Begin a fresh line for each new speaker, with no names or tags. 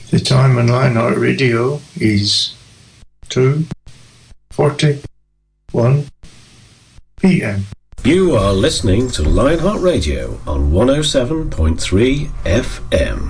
The time on Lionheart Radio is 2:41 p.m.
You are listening to Lionheart Radio on 107.3 FM.